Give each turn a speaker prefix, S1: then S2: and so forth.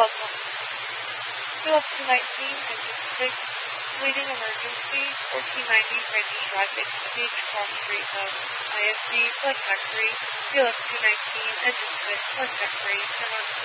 S1: welcome. Philip 219, engine 6, completing emergency, 1490 ready, drive exchange across street of ISD, select factory, Philip 219, engine 6, select factory, turn on